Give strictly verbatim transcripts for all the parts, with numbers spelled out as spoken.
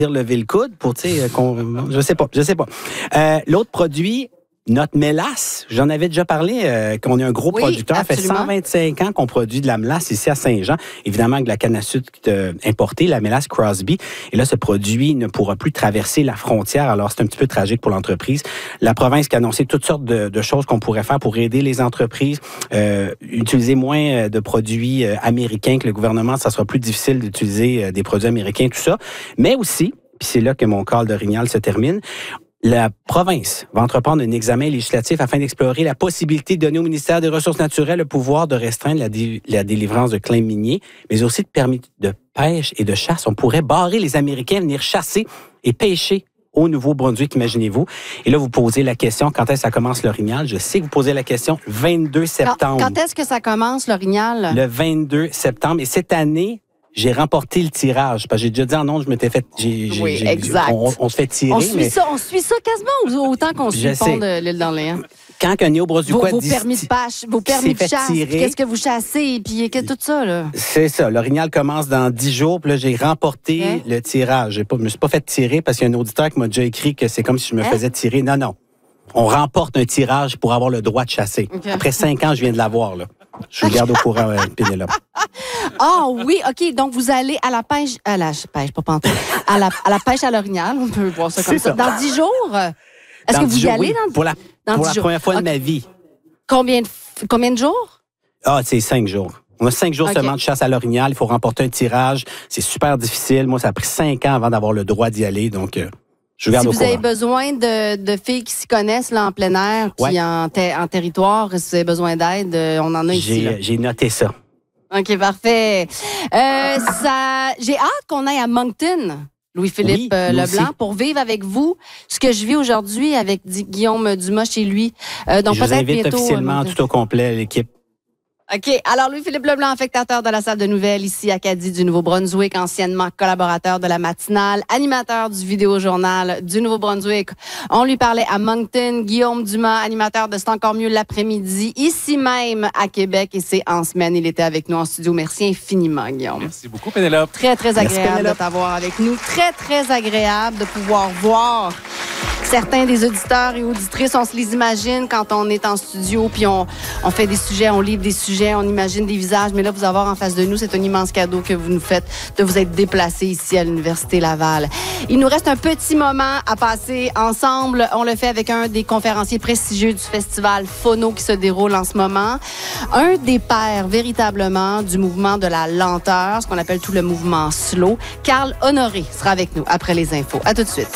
lever le coude pour, tu sais, qu'on... je sais pas, je sais pas. Euh, l'autre produit, notre mélasse, j'en avais déjà parlé, euh, qu'on est un gros oui, producteur. Ça fait absolument. cent vingt-cinq ans qu'on produit de la mélasse ici à Saint-Jean. Évidemment, avec la canne à sucre euh, importée, la mélasse Crosby. Et là, ce produit ne pourra plus traverser la frontière. Alors, c'est un petit peu tragique pour l'entreprise. La province qui a annoncé toutes sortes de, de choses qu'on pourrait faire pour aider les entreprises, euh, utiliser moins de produits euh, américains que le gouvernement. Ça sera plus difficile d'utiliser euh, des produits américains, tout ça. Mais aussi, puis c'est là que mon call d'orignal se termine, la province va entreprendre un examen législatif afin d'explorer la possibilité de donner au ministère des Ressources naturelles le pouvoir de restreindre la, dé- la délivrance de claims miniers, mais aussi de permis de pêche et de chasse. On pourrait barrer les Américains à venir chasser et pêcher au Nouveau-Brunswick, imaginez-vous. Et là, vous posez la question, quand est-ce que ça commence l'orignal? Je sais que vous posez la question le vingt-deux septembre. Quand, quand est-ce que ça commence, l'orignal? Le vingt-deux septembre. Et cette année, j'ai remporté le tirage. Parce que j'ai déjà dit en ondes, je m'étais fait... J'ai, j'ai, oui, j'ai, exact. On, on se fait tirer, on suit mais... ça, on suit ça quasiment autant qu'on suit Je le pont sais. de l'île d'Orléans. Quand un néo-brunswickois Vos, vos dit- permis de pêche, vos permis s'est de fait chasse, tirer. qu'est-ce que vous chassez, puis que- tout ça, là. C'est ça. L'orignal commence dans dix jours. Puis là, j'ai remporté Hein? le tirage. J'ai pas, je me suis pas fait tirer parce qu'il y a un auditeur qui m'a déjà écrit que c'est comme si je me Hein? faisais tirer. Non, non. On remporte un tirage pour avoir le droit de chasser. Okay. Après cinq ans, je viens de l'avoir, là. Je vous garde au courant, euh, Pénélope. Ah oui, OK. Donc, vous allez à la pêche... À la pêche, pas pantoute. À la, à la pêche à l'orignal, on peut voir ça comme C'est ça. ça. Dans dix jours? Est-ce Dans que vous dix y jours, allez oui. dans, Pour la, dans pour dix la jours? première fois Okay. de ma vie. Combien de, combien de jours? Ah, c'est cinq jours. On a cinq jours OK. seulement de chasse à l'orignal. Il faut remporter un tirage. C'est super difficile. Moi, ça a pris cinq ans avant d'avoir le droit d'y aller. Donc, euh, je vous garde Si au vous courant. avez besoin de, de filles qui s'y connaissent là, en plein air, puis Ouais. en, ter- en territoire, si vous avez besoin d'aide, euh, on en a ici. Là. J'ai, j'ai noté ça. OK, parfait. Euh, ça, j'ai hâte qu'on aille à Moncton, Louis-Philippe Oui, euh, nous Leblanc, aussi. pour vivre avec vous ce que je vis aujourd'hui avec Di- Guillaume Dumas chez lui. Euh, donc je vous peut-être invite bientôt. officiellement euh, Moncton. tout au complet, l'équipe. OK. Alors, Louis-Philippe Leblanc, affectateur de la salle de nouvelles ici à Acadie du Nouveau-Brunswick, anciennement collaborateur de la matinale, animateur du vidéojournal du Nouveau-Brunswick. On lui parlait à Moncton. Guillaume Dumas, animateur de C'est encore mieux l'après-midi, ici même à Québec. Et c'est en semaine. Il était avec nous en studio. Merci infiniment, Guillaume. Merci beaucoup, Pénélope. Très, très Merci, agréable de Pénélope. t'avoir avec nous. Très, très agréable de pouvoir voir certains des auditeurs et auditrices. On se les imagine quand on est en studio, puis on, on fait des sujets, on livre des sujets, on imagine des visages. Mais là, vous avoir en face de nous, c'est un immense cadeau que vous nous faites de vous être déplacés ici à l'Université Laval. Il nous reste un petit moment à passer ensemble. On le fait avec un des conférenciers prestigieux du festival Phono qui se déroule en ce moment. Un des pères, véritablement, du mouvement de la lenteur, ce qu'on appelle tout le mouvement slow. Carl Honoré sera avec nous après les infos. À tout de suite.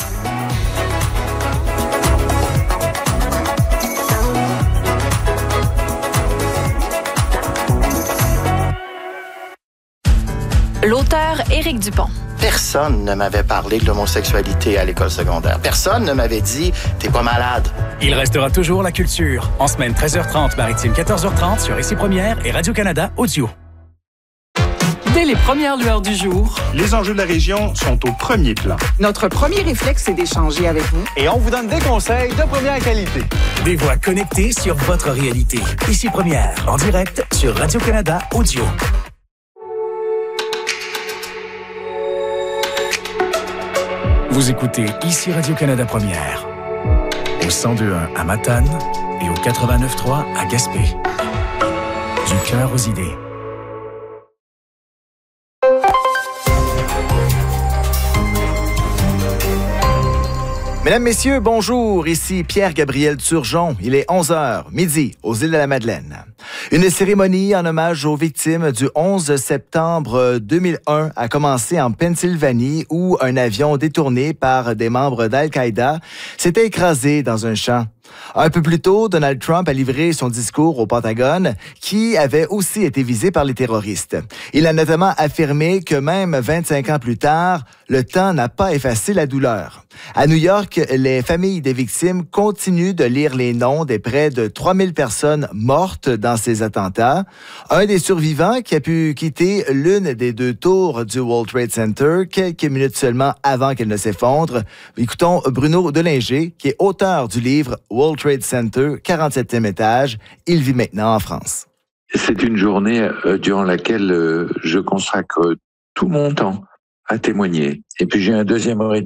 L'auteur Éric Dupont. Personne ne m'avait parlé de l'homosexualité à l'école secondaire. Personne ne m'avait dit « t'es pas malade ». Il restera toujours la culture. En semaine treize heures trente, maritime quatorze heures trente sur Ici Première et Radio-Canada Audio. Dès les premières lueurs du jour, Les enjeux de la région sont au premier plan. notre premier réflexe est d'échanger avec vous. Et on vous donne des conseils de première qualité. Des voix connectées sur votre réalité. Ici Première, en direct sur Radio-Canada Audio. Vous écoutez Ici Radio-Canada Première. Au cent deux point un à Matane et au quatre-vingt-neuf point trois à Gaspé. Du cœur aux idées. Mesdames, Messieurs, bonjour. Ici Pierre-Gabriel Turgeon. Il est onze heures, midi, aux îles de la Madeleine. Une cérémonie en hommage aux victimes du onze septembre deux mille un a commencé en Pennsylvanie où un avion détourné par des membres d'Al-Qaïda s'était écrasé dans un champ. Un peu plus tôt, Donald Trump a livré son discours au Pentagone, qui avait aussi été visé par les terroristes. Il a notamment affirmé que même vingt-cinq ans plus tard, le temps n'a pas effacé la douleur. À New York, les familles des victimes continuent de lire les noms des près de trois mille personnes mortes dans ces attentats. Un des survivants qui a pu quitter l'une des deux tours du World Trade Center quelques minutes seulement avant qu'elle ne s'effondre. Écoutons Bruno Delinger, qui est auteur du livre World Trade Center, quarante-septième étage. Il vit maintenant en France. C'est une journée euh, durant laquelle euh, je consacre tout mon temps à témoigner. Et puis j'ai un deuxième